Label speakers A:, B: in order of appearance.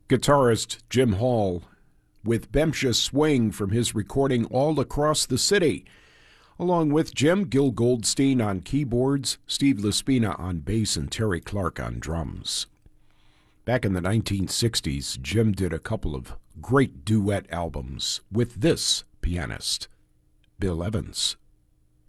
A: Guitarist Jim Hall with Bemsha Swing from his recording All Across the City. Along with Jim, Gil Goldstein on keyboards, Steve Laspina on bass, and Terry Clark on drums. Back in the 1960s, Jim did a couple of great duet albums with this pianist, Bill Evans.